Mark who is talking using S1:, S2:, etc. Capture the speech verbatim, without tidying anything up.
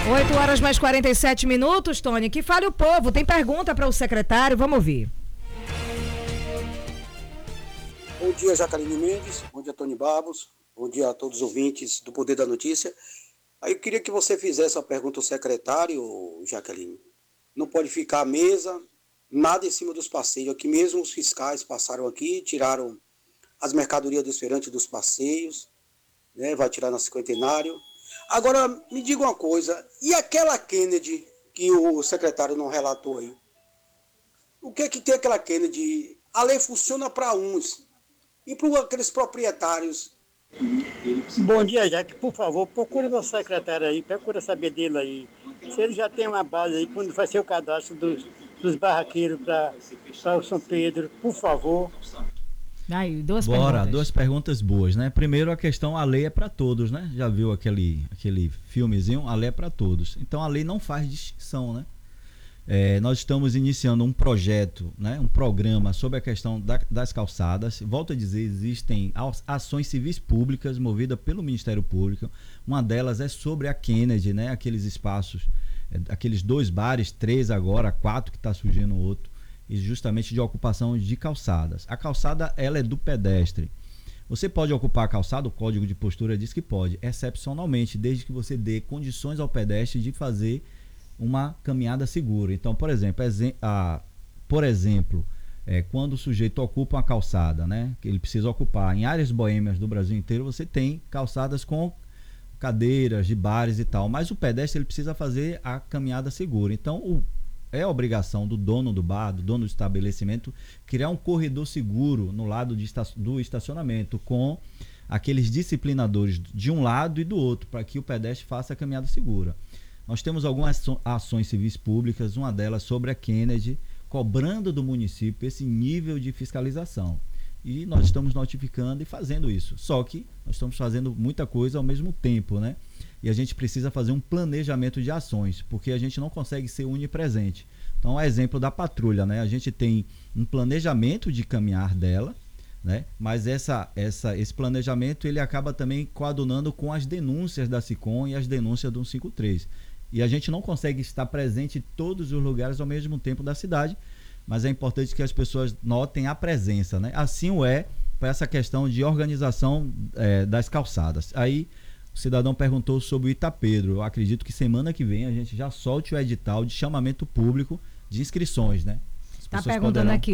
S1: oito horas mais quarenta e sete minutos, Tony. Que fale o povo. Tem pergunta para o secretário. Vamos ouvir.
S2: Bom dia, Jaqueline Mendes. Bom dia, Tony Barros. Bom dia a todos os ouvintes do Poder da Notícia. Aí eu queria que você fizesse a pergunta ao secretário, Jaqueline. Não pode ficar à mesa, nada em cima dos passeios. Aqui mesmo os fiscais passaram aqui, tiraram as mercadorias dos feirantes dos passeios, né? Vai tirar na cinquentenário. Agora, me diga uma coisa, e aquela Kennedy que o secretário não relatou aí? O que é que tem aquela Kennedy? A lei funciona para uns e para aqueles proprietários.
S3: Bom dia, Jaque. Por favor, procure o secretário aí, procura saber dele aí. Se ele já tem uma base aí, quando vai ser o cadastro dos, dos barraqueiros para o São Pedro, por favor.
S1: Aí, duas
S4: Bora,
S1: perguntas.
S4: duas perguntas boas, né? Primeiro, a questão, a lei é para todos, né? Já viu aquele, aquele filmezinho? A lei é para todos. Então, a lei não faz distinção, né? É, nós estamos iniciando um projeto, né? Um programa sobre a questão da, das calçadas. Volto a dizer, existem ações civis públicas movidas pelo Ministério Público. Uma delas é sobre a Kennedy, né? Aqueles espaços, aqueles dois bares, três agora, quatro que está surgindo outro. E justamente de ocupação de calçadas. A calçada, ela é do pedestre. Você pode ocupar a calçada, o Código de Postura diz que pode, excepcionalmente, desde que você dê condições ao pedestre de fazer uma caminhada segura. Então, por exemplo, a, por exemplo é, quando o sujeito ocupa uma calçada, né, que ele precisa ocupar, em áreas boêmias do Brasil inteiro, você tem calçadas com cadeiras de bares e tal, mas o pedestre ele precisa fazer a caminhada segura. Então, o é obrigação do dono do bar, do dono do estabelecimento, criar um corredor seguro no lado de esta- do estacionamento, com aqueles disciplinadores de um lado e do outro, para que o pedestre faça a caminhada segura. Nós temos algumas ações civis públicas, uma delas sobre a Kennedy, cobrando do município esse nível de fiscalização. E nós estamos notificando e fazendo isso. Só que nós estamos fazendo muita coisa ao mesmo tempo, né? E a gente precisa fazer um planejamento de ações, porque a gente não consegue ser onipresente. Então, é exemplo da patrulha, né? A gente tem um planejamento de caminhar dela, né? Mas essa, essa, esse planejamento ele acaba também coadunando com as denúncias da SICOM e as denúncias do cento e cinquenta e três. E a gente não consegue estar presente em todos os lugares ao mesmo tempo da cidade, mas é importante que as pessoas notem a presença, né? Assim o é para essa questão de organização é, das calçadas. Aí o cidadão perguntou sobre o Itapedro. Eu acredito que semana que vem a gente já solte o edital de chamamento público de inscrições, né?
S1: Está perguntando
S4: poderão...
S1: aqui.